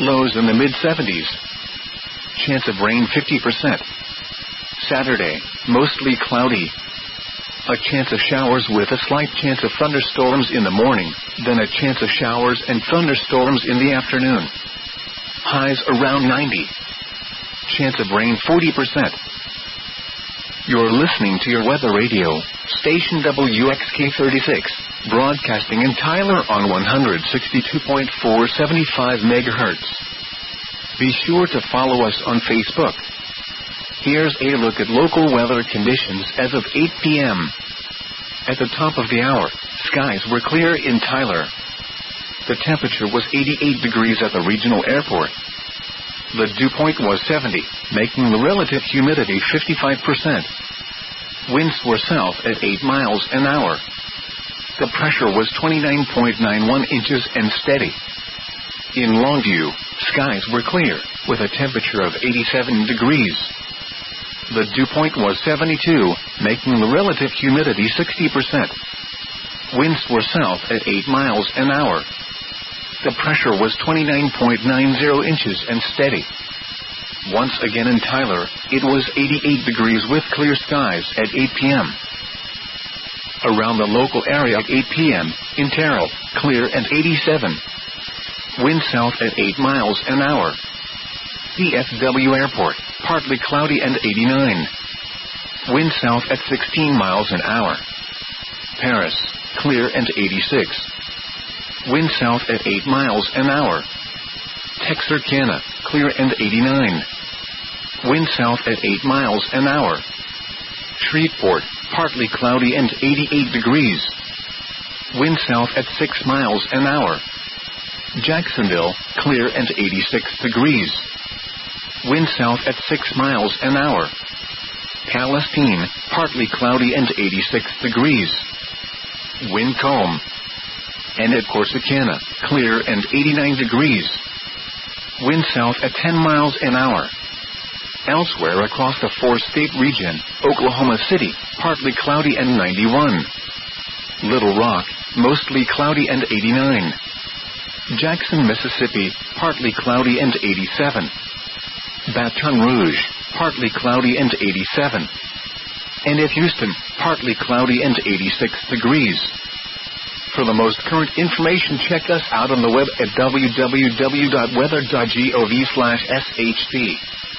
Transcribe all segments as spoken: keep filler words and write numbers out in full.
Lows in the mid seventies. Chance of rain fifty percent. Saturday, mostly cloudy. A chance of showers with a slight chance of thunderstorms in the morning, then a chance of showers and thunderstorms in the afternoon. Highs around ninety. Chance of rain forty percent. You're listening to your weather radio, station W X K thirty-six, broadcasting in Tyler on one sixty-two point four seventy-five megahertz. Be sure to follow us on Facebook. Here's a look at local weather conditions as of eight p.m. At the top of the hour, skies were clear in Tyler. The temperature was eighty-eight degrees at the regional airport. The dew point was seventy, making the relative humidity fifty-five percent. Winds were south at eight miles an hour. The pressure was twenty-nine point nine one inches and steady. In Longview, skies were clear, with a temperature of eighty-seven degrees. The dew point was seventy-two, making the relative humidity sixty percent. Winds were south at eight miles an hour. The pressure was twenty-nine point nine zero inches and steady. Once again in Tyler, it was eighty-eight degrees with clear skies at eight p.m. Around the local area at eight p.m., in Terrell, clear and eighty-seven. Wind south at eight miles an hour. D F W Airport, partly cloudy and eighty-nine. Wind south at sixteen miles an hour. Paris, clear and eighty-six. Wind south at eight miles an hour. Texarkana, clear and eighty-nine. Wind south at eight miles an hour. Shreveport, partly cloudy and eighty-eight degrees. Wind south at six miles an hour. Jacksonville, clear and eighty-six degrees. Wind south at six miles an hour. Palestine, partly cloudy and eighty-six degrees. Wind calm. And at Corsicana, clear and eighty-nine degrees. Wind south at ten miles an hour. Elsewhere across the four-state region, Oklahoma City, partly cloudy and ninety-one. Little Rock, mostly cloudy and eighty-nine. Jackson, Mississippi, partly cloudy and eighty-seven. Baton Rouge, partly cloudy and eighty-seven. And at Houston, partly cloudy and eighty-six degrees. For the most current information, check us out on the web at w w w dot weather dot gov slash s h p.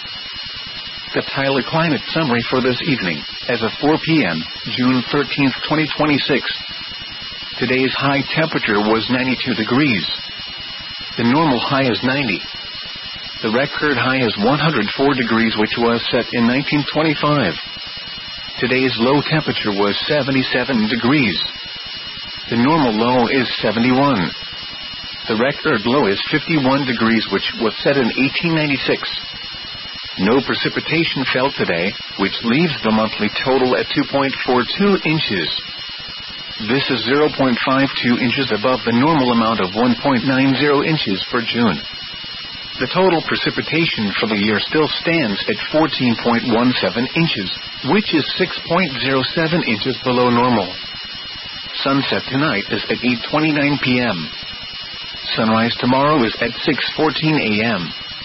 The Tyler Climate Summary for this evening, as of four p.m., June thirteenth, twenty twenty-six. Today's high temperature was ninety-two degrees. The normal high is ninety. The record high is one hundred four degrees, which was set in nineteen twenty-five. Today's low temperature was seventy-seven degrees. The normal low is seventy-one. The record low is fifty-one degrees, which was set in eighteen ninety-six. No precipitation fell today, which leaves the monthly total at two point four two inches. This is zero point five two inches above the normal amount of one point nine zero inches for June. The total precipitation for the year still stands at fourteen point one seven inches, which is six point zero seven inches below normal. Sunset tonight is at eight twenty-nine p.m. Sunrise tomorrow is at six fourteen a.m.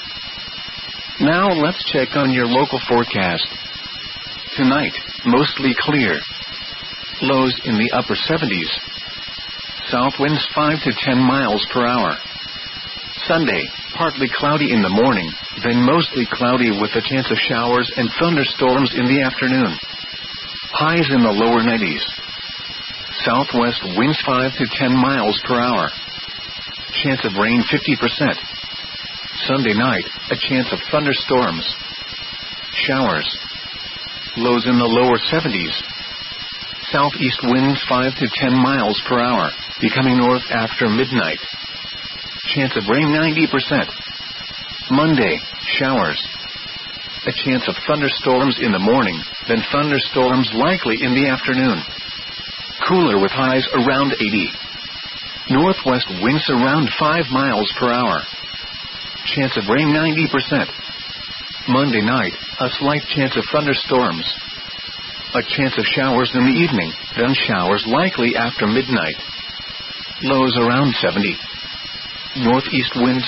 Now let's check on your local forecast. Tonight, mostly clear. Lows in the upper seventies. South winds five to ten miles per hour. Sunday, partly cloudy in the morning, then mostly cloudy with a chance of showers and thunderstorms in the afternoon. Highs in the lower nineties. Southwest winds five to ten miles per hour. Chance of rain fifty percent. Sunday night, a chance of thunderstorms. Showers. Lows in the lower seventies. Southeast winds five to ten miles per hour, becoming north after midnight. Chance of rain ninety percent. Monday, showers. A chance of thunderstorms in the morning, then thunderstorms likely in the afternoon. Cooler with highs around eighty. Northwest winds around five miles per hour. Chance of rain ninety percent. Monday night, a slight chance of thunderstorms. A chance of showers in the evening, then showers likely after midnight. Lows around seventy. Northeast winds